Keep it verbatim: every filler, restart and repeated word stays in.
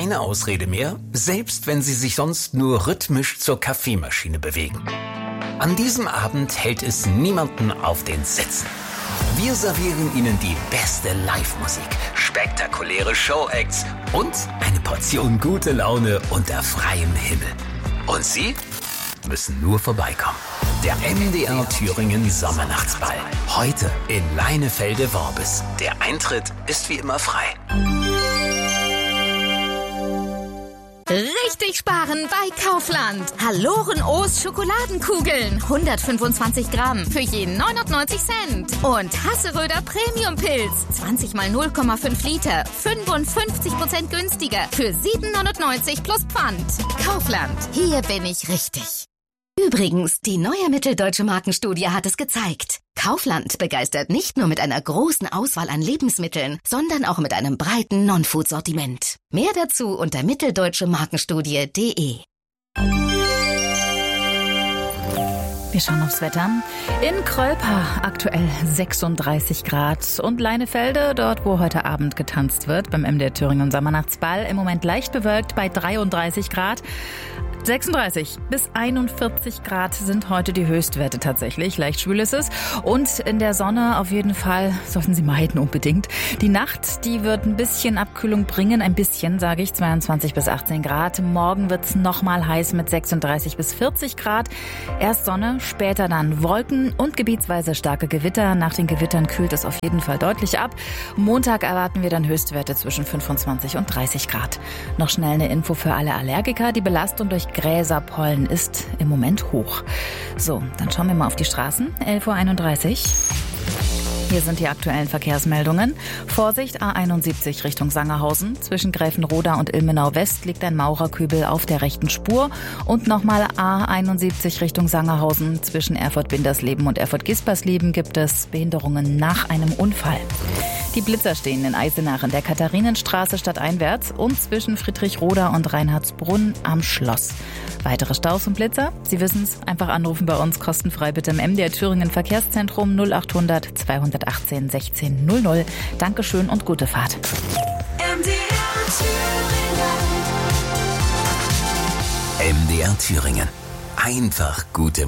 keine Ausrede mehr, selbst wenn Sie sich sonst nur rhythmisch zur Kaffeemaschine bewegen. An diesem Abend hält es niemanden auf den Sitzen. Wir servieren Ihnen die beste Live-Musik, spektakuläre Show-Acts und eine Portion gute Laune unter freiem Himmel. Und Sie müssen nur vorbeikommen. Der M D R Thüringen Sommernachtsball. Heute in Leinefelde-Worbis. Der Eintritt ist wie immer frei. Richtig sparen bei Kaufland. Haloren O's Schokoladenkugeln. hundertfünfundzwanzig Gramm für jeden neunundneunzig Cent. Und Hasseröder Premium Pilz. zwanzig mal null Komma fünf Liter. fünfundfünfzig Prozent günstiger. Für sieben neunundneunzig plus Pfand. Kaufland. Hier bin ich richtig. Übrigens, die neue Mitteldeutsche Markenstudie hat es gezeigt. Kaufland begeistert nicht nur mit einer großen Auswahl an Lebensmitteln, sondern auch mit einem breiten Non-Food-Sortiment. Mehr dazu unter mitteldeutsche markenstudie punkt de. Wir schauen aufs Wetter. In Krölpa aktuell sechsunddreißig Grad und Leinefelde, dort wo heute Abend getanzt wird, beim M D R Thüringen Sommernachtsball, im Moment leicht bewölkt bei dreiunddreißig Grad. sechsunddreißig bis einundvierzig Grad sind heute die Höchstwerte tatsächlich. Leicht schwül ist es. Und in der Sonne auf jeden Fall sollten Sie meiden unbedingt. Die Nacht, die wird ein bisschen Abkühlung bringen. Ein bisschen, sage ich, zweiundzwanzig bis achtzehn Grad. Morgen wird es nochmal heiß mit sechsunddreißig bis vierzig Grad. Erst Sonne, später dann Wolken und gebietsweise starke Gewitter. Nach den Gewittern kühlt es auf jeden Fall deutlich ab. Montag erwarten wir dann Höchstwerte zwischen fünfundzwanzig und dreißig Grad. Noch schnell eine Info für alle Allergiker. Die Belastung durch Gräserpollen ist im Moment hoch. So, dann schauen wir mal auf die Straßen. elf Uhr einunddreißig. Hier sind die aktuellen Verkehrsmeldungen. Vorsicht, A einundsiebzig Richtung Sangerhausen. Zwischen Gräfenroda und Ilmenau West liegt ein Maurerkübel auf der rechten Spur. Und nochmal A einundsiebzig Richtung Sangerhausen. Zwischen Erfurt-Bindersleben und Erfurt-Gispersleben gibt es Behinderungen nach einem Unfall. Die Blitzer stehen in Eisenach in der Katharinenstraße stadteinwärts und zwischen Friedrichroda und Reinhardsbrunn am Schloss. Weitere Staus und Blitzer? Sie wissen es, einfach anrufen bei uns kostenfrei bitte im M D R Thüringen Verkehrszentrum null achthundert zweihundertachtzehn sechzehn null null. Dankeschön und gute Fahrt. M D R Thüringen. M D R Thüringen. Einfach gute